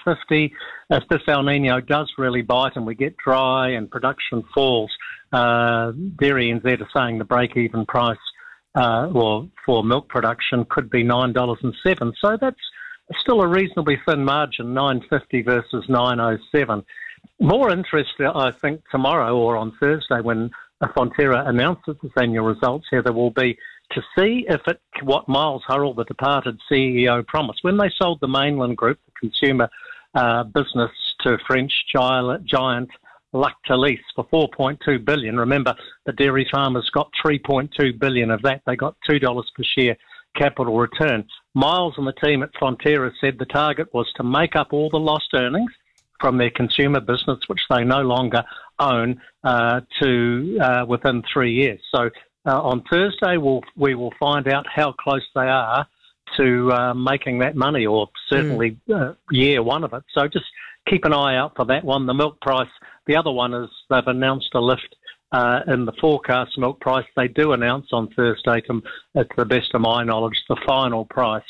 9.50. If this El Nino does really bite and we get dry and production falls, Dairy NZ are saying the break-even price for milk production could be $9.07. So that's still a reasonably thin margin, $9.50 versus $9.07. More interest, I think, tomorrow or on Thursday when Fonterra announces its annual results here, there will be to see what Miles Hurrell, the departed CEO, promised. When they sold the Mainland Group, the consumer business, to French giant Lactalis for $4.2 billion. Remember, the dairy farmers got $3.2 billion of that. They got $2 per share capital return. Miles and the team at Fonterra said the target was to make up all the lost earnings from their consumer business, which they no longer own, to within 3 years. So on Thursday, we will find out how close they are to making that money, or certainly year one of it. So just keep an eye out for that one. The milk price, the other one is they've announced a lift in the forecast milk price. They do announce on Thursday, to the best of my knowledge, the final price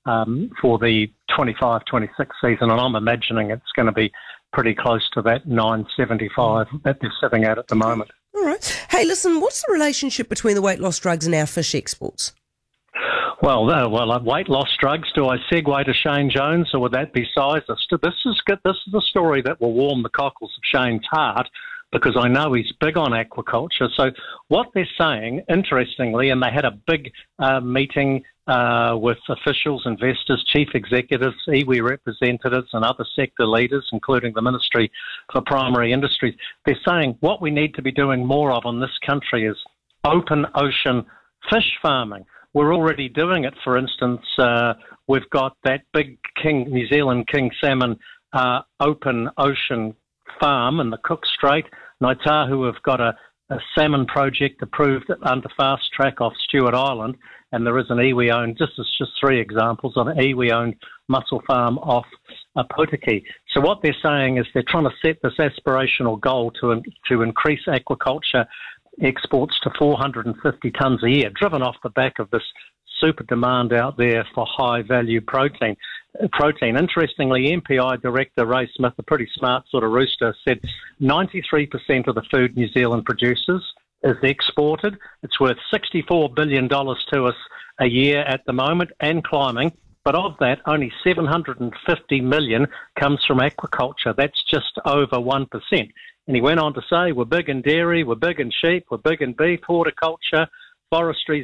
for the 25-26 season, and I'm imagining it's going to be pretty close to that $9.75 that they're sitting at the moment. All right. Hey, listen, what's the relationship between the weight loss drugs and our fish exports? Well, weight loss drugs. Do I segue to Shane Jones, or would that be size? This is good. This is a story that will warm the cockles of Shane's heart, because I know he's big on aquaculture. So what they're saying, interestingly, and they had a big meeting with officials, investors, chief executives, iwi representatives and other sector leaders, including the Ministry for Primary Industries. They're saying what we need to be doing more of in this country is open ocean fish farming. We're already doing it. For instance, we've got that big New Zealand king salmon open ocean farm in the Cook Strait. Ngāi Tahu have got a salmon project approved under fast track off Stewart Island, and there is an iwi-owned, just 3 examples of an iwi-owned mussel farm off Potiki. So what they're saying is they're trying to set this aspirational goal to increase aquaculture exports to 450 tonnes a year, driven off the back of this super demand out there for high-value protein. Interestingly, MPI Director Ray Smith, a pretty smart sort of rooster, said 93% of the food New Zealand produces is exported. It's worth $64 billion to us a year at the moment and climbing. But of that, only $750 million comes from aquaculture. That's just over 1%. And he went on to say, we're big in dairy, we're big in sheep, we're big in beef, horticulture, forestry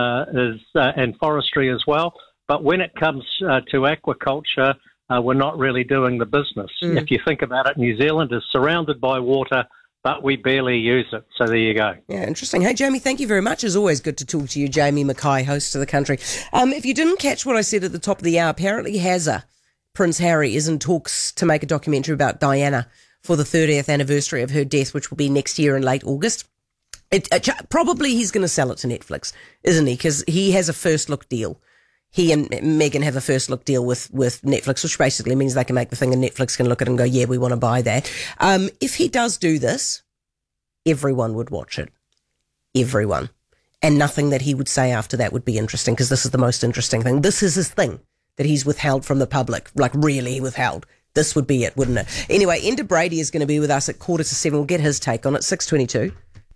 and forestry as well. But when it comes to aquaculture, we're not really doing the business. If you think about it, New Zealand is surrounded by water, but we barely use it. So there you go. Yeah, interesting. Hey, Jamie, thank you very much. It's always good to talk to you. Jamie Mackay, host of The Country. If you didn't catch what I said at the top of the hour, apparently Prince Harry is in talks to make a documentary about Diana for the 30th anniversary of her death, which will be next year in late August. Probably he's going to sell it to Netflix, isn't he? Because he has a first look deal. He and Meghan have a first look deal with Netflix, which basically means they can make the thing and Netflix can look at it and go, yeah, we want to buy that. If he does do this, everyone would watch it. Everyone. And nothing that he would say after that would be interesting, because this is the most interesting thing. This is his thing that he's withheld from the public, like really withheld. This would be it, wouldn't it? Anyway, Enda Brady is going to be with us at 6:45. We'll get his take on it, 6:22.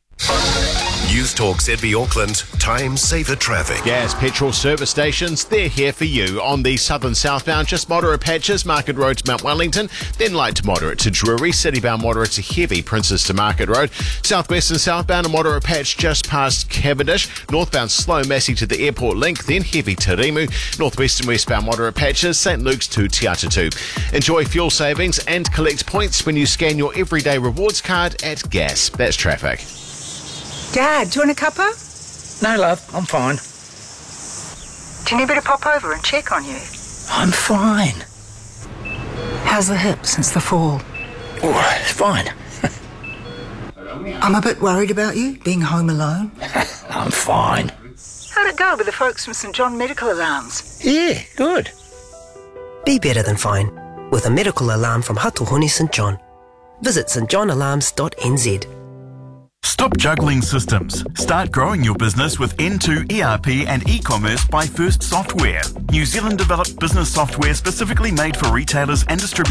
News Talk ZB Auckland, time saver traffic. Gas petrol service stations, they're here for you on the southern southbound, just moderate patches, Market Road to Mount Wellington, then light to moderate to Drury, citybound moderate to heavy, Princess to Market Road, southwest and southbound a moderate patch just past Cavendish, northbound slow Massey to the airport link, then heavy to Rimu, northwest and westbound moderate patches, St Luke's to Te Atatu. Enjoy fuel savings and collect points when you scan your everyday rewards card at Gas. That's traffic. Dad, do you want a cuppa? No, love, I'm fine. Do you need me to pop over and check on you? I'm fine. How's the hip since the fall? Oh, it's fine. I'm a bit worried about you, being home alone. I'm fine. How'd it go with the folks from St John Medical Alarms? Yeah, good. Be better than fine with a medical alarm from Hatuhuni St John. Visit stjohnalarms.nz. Stop juggling systems. Start growing your business with N2 ERP and e-commerce by First Software. New Zealand developed business software specifically made for retailers and distributors.